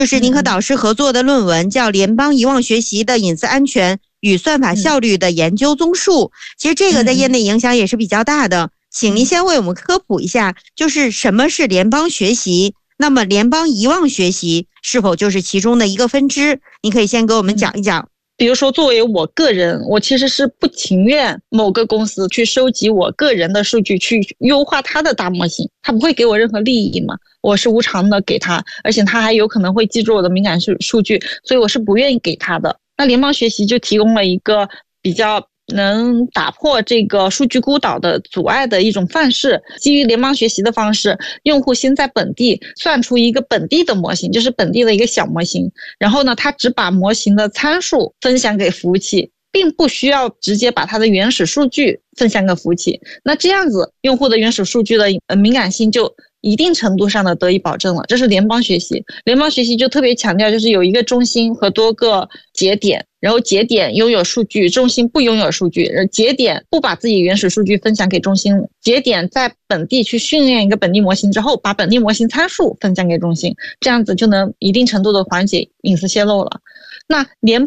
就是您和导师合作的论文，叫联邦遗忘学习的隐私安全与算法效率的研究综述。其实这个在业内影响也是比较大的，请您先为我们科普一下，就是什么是联邦学习，那么联邦遗忘学习是否就是其中的一个分支？您可以先给我们讲一讲。 比如说作为我个人，我其实是不情愿某个公司去收集我个人的数据去优化它的大模型，它不会给我任何利益嘛，我是无偿的给它，而且它还有可能会记住我的敏感数据，所以我是不愿意给它的。那联邦学习就提供了一个比较能打破这个数据孤岛的阻碍的一种范式。基于联邦学习的方式，用户先在本地算出一个本地的模型，就是本地的一个小模型，然后呢，他只把模型的参数分享给服务器，并不需要直接把它的原始数据分享给服务器。那这样子，用户的原始数据的敏感性就一定程度上的得以保证了。这是联邦学习。联邦学习就特别强调，就是有一个中心和多个节点，然后节点拥有数据，中心不拥有数据，节点不把自己原始数据分享给中心，节点在本地去训练一个本地模型之后，把本地模型参数分享给中心，这样子就能一定程度的缓解隐私泄露了。那联